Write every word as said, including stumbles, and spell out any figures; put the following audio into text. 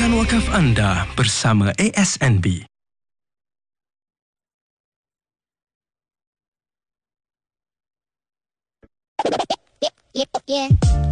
Kurangkan wakaf anda bersama A S N B. Yeah, yeah.